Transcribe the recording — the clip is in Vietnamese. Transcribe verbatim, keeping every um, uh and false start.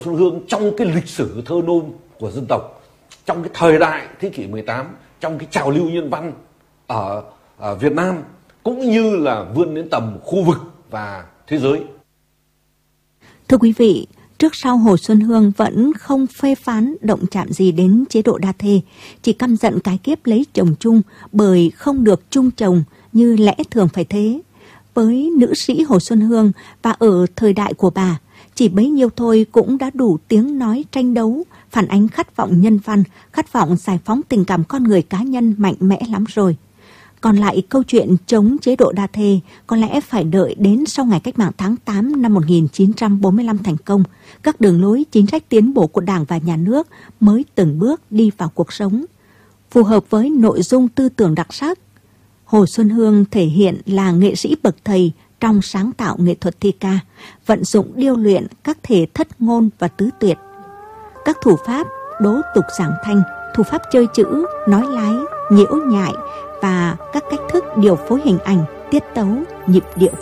Xuân Hương trong cái lịch sử thơ nôm của dân tộc, trong cái thời đại thế kỷ mười tám, trong cái trào lưu nhân văn ở, ở Việt Nam cũng như là vươn đến tầm khu vực và thế giới. Thưa quý vị, trước sau Hồ Xuân Hương vẫn không phê phán động chạm gì đến chế độ đa thê, chỉ căm giận cái kiếp lấy chồng chung bởi không được chung chồng như lẽ thường phải thế. Với nữ sĩ Hồ Xuân Hương và ở thời đại của bà, chỉ bấy nhiêu thôi cũng đã đủ tiếng nói tranh đấu, phản ánh khát vọng nhân văn, khát vọng giải phóng tình cảm con người cá nhân mạnh mẽ lắm rồi. Còn lại câu chuyện chống chế độ đa thê có lẽ phải đợi đến sau ngày cách mạng tháng tám năm một nghìn chín trăm bốn mươi lăm thành công, các đường lối chính sách tiến bộ của Đảng và Nhà nước mới từng bước đi vào cuộc sống. Phù hợp với nội dung tư tưởng đặc sắc, Hồ Xuân Hương thể hiện là nghệ sĩ bậc thầy trong sáng tạo nghệ thuật thi ca, vận dụng điêu luyện các thể thất ngôn và tứ tuyệt. Các thủ pháp đố tục giảng thanh, thủ pháp chơi chữ, nói lái, nhiễu nhại và các cách thức điều phối hình ảnh, tiết tấu, nhịp điệu